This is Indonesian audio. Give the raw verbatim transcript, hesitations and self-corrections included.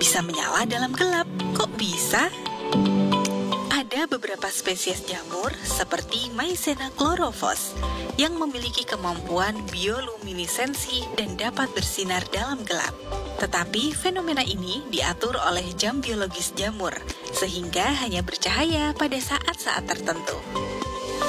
bisa menyala dalam gelap. Kok bisa? Ada beberapa spesies jamur seperti Mycena chlorophyll yang memiliki kemampuan bioluminesensi dan dapat bersinar dalam gelap. Tetapi fenomena ini diatur oleh jam biologis jamur, sehingga hanya bercahaya pada saat-saat tertentu.